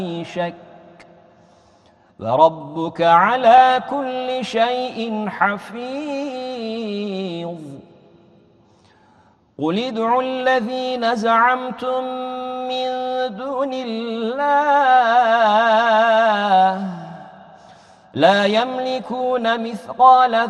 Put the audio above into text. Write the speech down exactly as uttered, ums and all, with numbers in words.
شك وربك على كل شيء حفيظ قل ادعوا الذين زعمتم من دون الله لا يملكون مثقال